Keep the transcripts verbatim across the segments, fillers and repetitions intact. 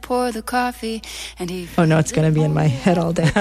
pour the coffee, and he... Oh, no, it's going to be in my head all day.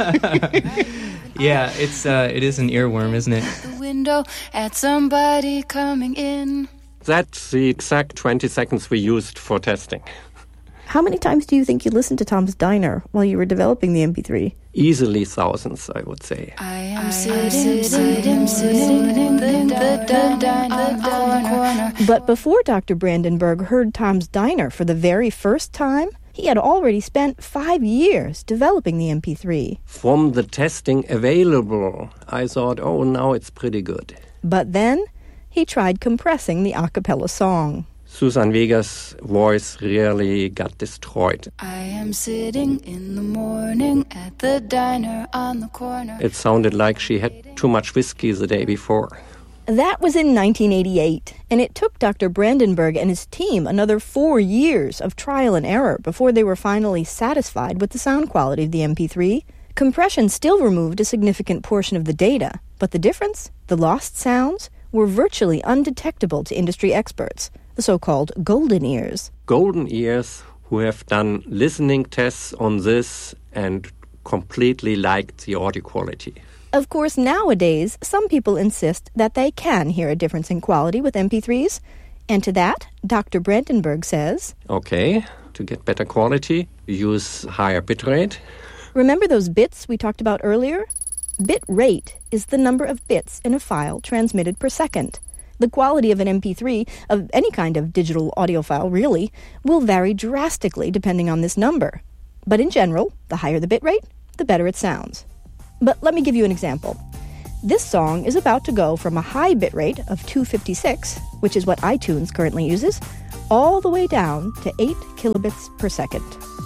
Yeah, it's uh, it is an earworm, isn't it? The window at somebody coming in. That's the exact twenty seconds we used for testing. How many times do you think you listened to Tom's Diner while you were developing the M P three? Easily thousands, I would say. I am sitting, sitting, sitting in the diner on the corner. But before Doctor Brandenburg heard Tom's Diner for the very first time, he had already spent five years developing the M P three. From the testing available, I thought, oh, now it's pretty good. But then he tried compressing the a cappella song. Susan Vega's voice really got destroyed. I am sitting in the morning at the diner on the corner. It sounded like she had too much whiskey the day before. That was in nineteen eighty-eight, and it took Doctor Brandenburg and his team another four years of trial and error before they were finally satisfied with the sound quality of the M P three. Compression still removed a significant portion of the data, but the difference, the lost sounds, were virtually undetectable to industry experts, the so-called golden ears. Golden ears who have done listening tests on this and completely liked the audio quality. Of course, nowadays, some people insist that they can hear a difference in quality with M P threes. And to that, Doctor Brandenburg says, Okay, to get better quality, use higher bit rate. Remember those bits we talked about earlier? Bit rate is the number of bits in a file transmitted per second. The quality of an M P three, of any kind of digital audio file really, will vary drastically depending on this number. But in general, the higher the bit rate, the better it sounds. But let me give you an example. This song is about to go from a high bit rate of two fifty-six, which is what iTunes currently uses, all the way down to eight kilobits per second.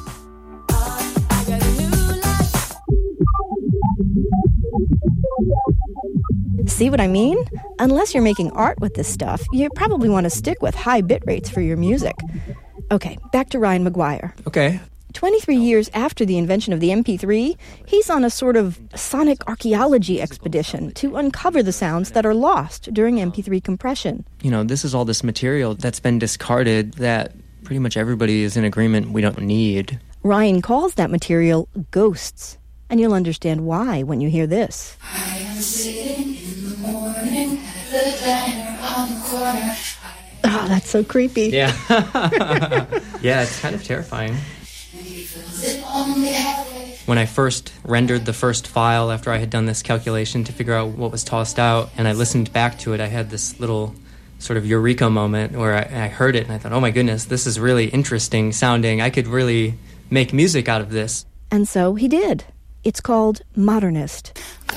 See what I mean? Unless you're making art with this stuff, you probably want to stick with high bit rates for your music. Okay, back to Ryan McGuire. Okay. twenty-three years after the invention of the M P three, he's on a sort of sonic archaeology expedition to uncover the sounds that are lost during M P three compression. You know, this is all this material that's been discarded that pretty much everybody is in agreement we don't need. Ryan calls that material ghosts, and you'll understand why when you hear this. I am sitting in the morning at the diner on the corner. Oh, that's so creepy. Yeah. Yeah, it's kind of terrifying. When I first rendered the first file after I had done this calculation to figure out what was tossed out, and I listened back to it, I had this little sort of eureka moment where I, I heard it and I thought, oh my goodness, this is really interesting sounding. I could really make music out of this. And so he did. It's called Modernist.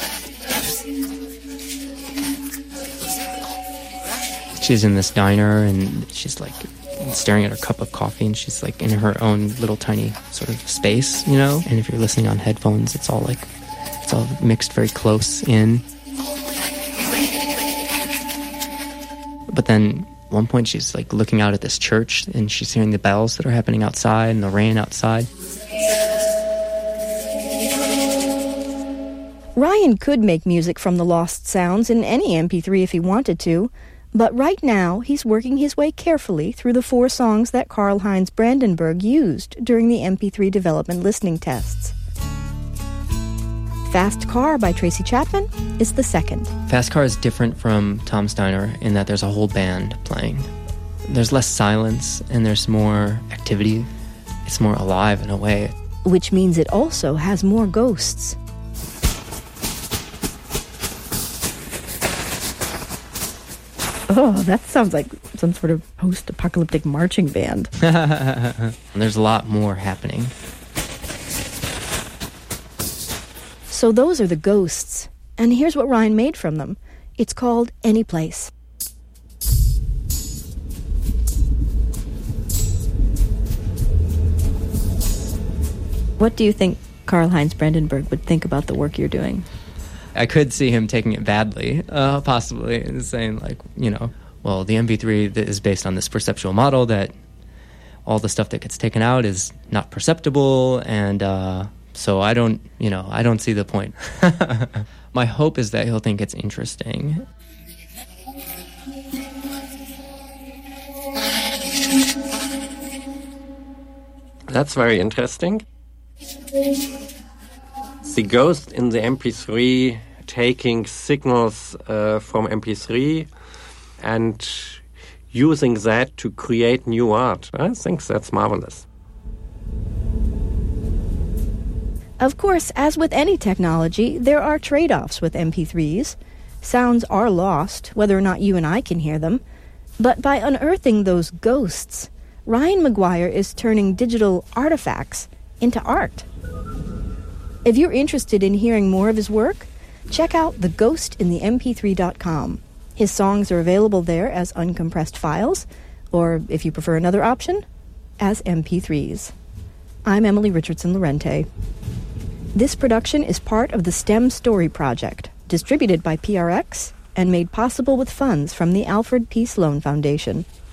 She's in this diner and she's like staring at her cup of coffee and she's like in her own little tiny sort of space, you know? And if you're listening on headphones, it's all like, it's all mixed very close in. But then at one point she's like looking out at this church and she's hearing the bells that are happening outside and the rain outside. Ryan could make music from the lost sounds in any M P three if he wanted to, but right now he's working his way carefully through the four songs that Karlheinz Brandenburg used during the M P three development listening tests. Fast Car by Tracy Chapman is the second. Fast Car is different from Tom's Diner in that there's a whole band playing. There's less silence and there's more activity. It's more alive in a way. Which means it also has more ghosts. Oh, that sounds like some sort of post-apocalyptic marching band. There's a lot more happening. So those are the ghosts. And here's what Ryan made from them. It's called Any Place. What do you think Karlheinz Brandenburg would think about the work you're doing? I could see him taking it badly, uh, possibly, and saying, like, you know, well, the M P three is based on this perceptual model that all the stuff that gets taken out is not perceptible, and uh, so I don't, you know, I don't see the point. My hope is that he'll think it's interesting. That's very interesting. The ghost in the M P three taking signals uh, from M P three and using that to create new art. I think that's marvelous. Of course, as with any technology, there are trade-offs with M P threes. Sounds are lost, whether or not you and I can hear them. But by unearthing those ghosts, Ryan Maguire is turning digital artifacts into art. If you're interested in hearing more of his work, check out the ghost in the M P three dot com. His songs are available there as uncompressed files, or, if you prefer another option, as M P threes. I'm Emily Richardson Lorente. This production is part of the STEM Story Project, distributed by P R X and made possible with funds from the Alfred P. Sloan Foundation.